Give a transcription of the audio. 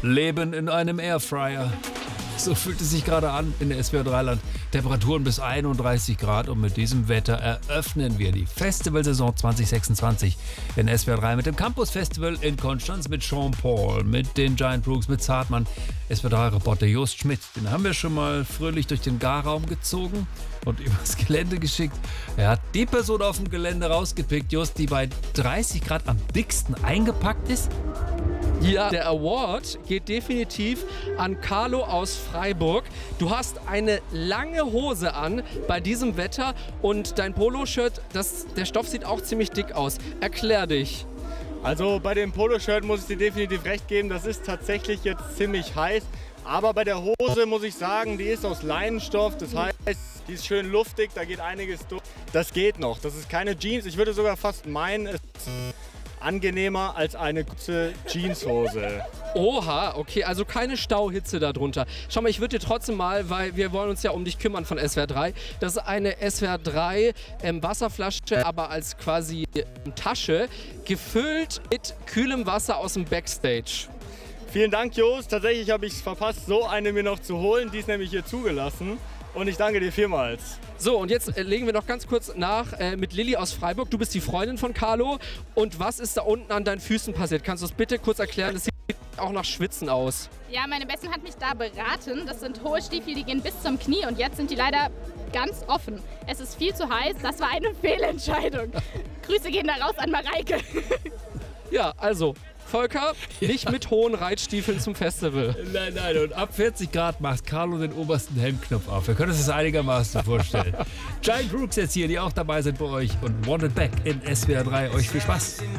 Leben in einem Airfryer. So fühlt es sich gerade an in der SWR 3-Land. Temperaturen bis 31 Grad und mit diesem Wetter eröffnen wir die Festivalsaison 2026 in SWR 3 mit dem Campus Festival in Konstanz, mit Sean Paul, mit den Giant Brooks, mit Zartmann. SWR 3-Reporter Jost Schmidt, den haben wir schon mal fröhlich durch den Garraum gezogen und übers Gelände geschickt. Er hat die Person auf dem Gelände rausgepickt, Jost, die bei 30 Grad am dicksten eingepackt ist. Ja, der Award geht definitiv an Carlo aus Freiburg. Du hast eine lange Hose an bei diesem Wetter und dein Poloshirt, der Stoff sieht auch ziemlich dick aus. Erklär dich. Also bei dem Poloshirt muss ich dir definitiv recht geben, das ist tatsächlich jetzt ziemlich heiß. Aber bei der Hose muss ich sagen, die ist aus Leinenstoff, das heißt, die ist schön luftig, da geht einiges durch. Das geht noch, das ist keine Jeans, ich würde sogar fast meinen, es ist angenehmer als eine gute Jeanshose. Oha, okay, also keine Stauhitze darunter. Schau mal, ich würde dir trotzdem mal, weil wir wollen uns ja um dich kümmern von SWR 3, das ist eine SWR 3 Wasserflasche, aber als quasi Tasche, gefüllt mit kühlem Wasser aus dem Backstage. Vielen Dank, Jost. Tatsächlich habe ich es verpasst, so eine mir noch zu holen. Die ist nämlich hier zugelassen. Und ich danke dir vielmals. So, und jetzt legen wir noch ganz kurz nach mit Lilly aus Freiburg. Du bist die Freundin von Carlo. Und was ist da unten an deinen Füßen passiert? Kannst du es bitte kurz erklären? Das sieht auch nach Schwitzen aus. Ja, meine Bestie hat mich da beraten. Das sind hohe Stiefel, die gehen bis zum Knie. Und jetzt sind die leider ganz offen. Es ist viel zu heiß. Das war eine Fehlentscheidung. Grüße gehen da raus an Mareike. Ja, also Volker, nicht mit hohen Reitstiefeln zum Festival. Nein, und ab 40 Grad macht Carlo den obersten Hemdknopf auf. Wir können uns das einigermaßen vorstellen. Giant Brooks jetzt hier, die auch dabei sind bei euch und Wanted Back in SWR 3. Euch viel Spaß.